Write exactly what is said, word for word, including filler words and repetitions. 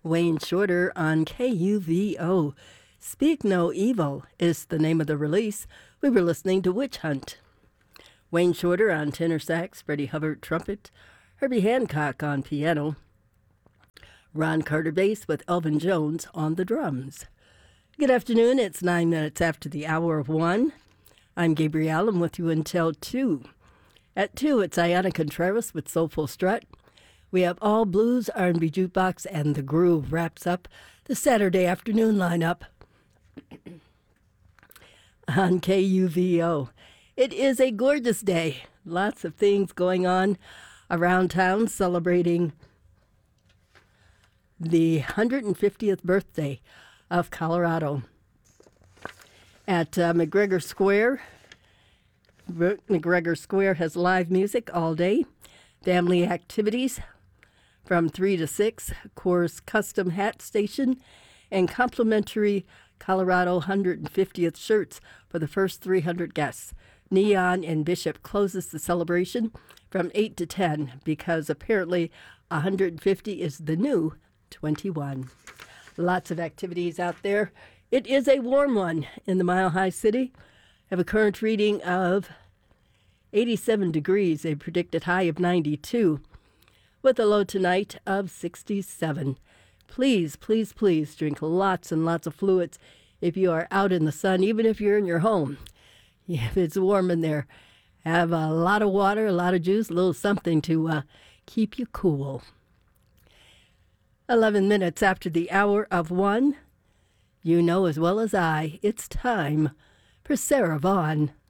Wayne Shorter on K U V O. Speak No Evil is the name of the release. We were listening to Witch Hunt. Wayne Shorter on tenor sax, Freddie Hubbard trumpet, Herbie Hancock on piano, Ron Carter bass with Elvin Jones on the drums. Good afternoon. It's nine minutes after the hour of one. I'm Gabrielle. I'm with you until two. At two, it's Ayana Contreras with Soulful Strut. We have all blues, R and B jukebox, and the groove wraps up the Saturday afternoon lineup on K U V O. It is a gorgeous day. Lots of things going on around town celebrating the one hundred fiftieth birthday of Colorado. At uh, McGregor Square, McGregor Square has live music all day, family activities from three to six, Coors Custom Hat Station, and complimentary Colorado one hundred fiftieth shirts for the first three hundred guests. Neon and Bishop closes the celebration from eight to ten because apparently one hundred fifty is the new twenty-one. Lots of activities out there. It is a warm one in the Mile High City. Have a current reading of eighty-seven degrees, a predicted high of ninety-two, with a low tonight of sixty-seven. Please, please, please drink lots and lots of fluids if you are out in the sun, even if you're in your home. If it's warm in there, have a lot of water, a lot of juice, a little something to uh, keep you cool. eleven minutes after the hour of one, you know as well as I, it's time for Sarah Vaughan.